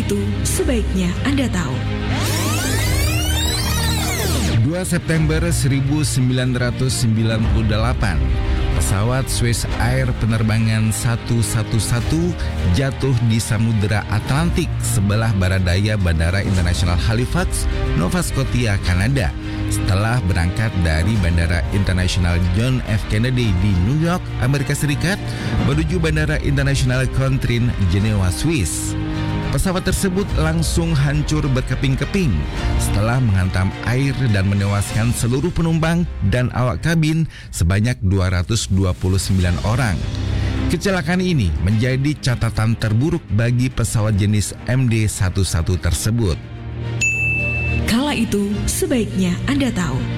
itu sebaiknya Anda tahu. 2 September 1998, pesawat Swiss Air penerbangan 111 jatuh di Samudera Atlantik sebelah barat daya Bandara Internasional Halifax, Nova Scotia, Kanada, setelah berangkat dari Bandara Internasional John F. Kennedy di New York, Amerika Serikat, menuju Bandara Internasional Contrin, Jenewa, Swiss. Pesawat tersebut langsung hancur berkeping-keping setelah menghantam air dan menewaskan seluruh penumpang dan awak kabin sebanyak 229 orang. Kecelakaan ini menjadi catatan terburuk bagi pesawat jenis MD-11 tersebut. Kala itu sebaiknya Anda tahu.